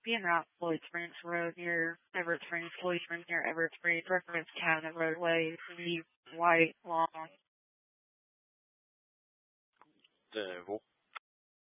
being around Floyd Springs Road near Everett Springs, Floyd Springs near Everett Springs, recommends cabinet roadways, the white, long. De nouveau.